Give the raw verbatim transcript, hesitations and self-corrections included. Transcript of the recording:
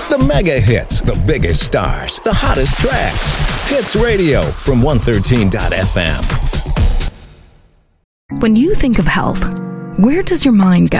The mega hits, the biggest stars, the hottest tracks. Hits Radio from one thirteen dot f m. When you think of health, where does your mind go?